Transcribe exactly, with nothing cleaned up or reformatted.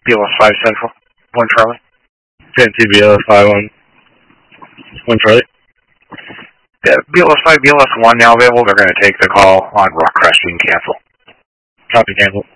B L S five Central, one Charlie. ten T B L S five one, one Charlie. Yeah, B L S five, B L S one now available. They're going to take the call on Rock Crest. You can cancel. Copy, cancel.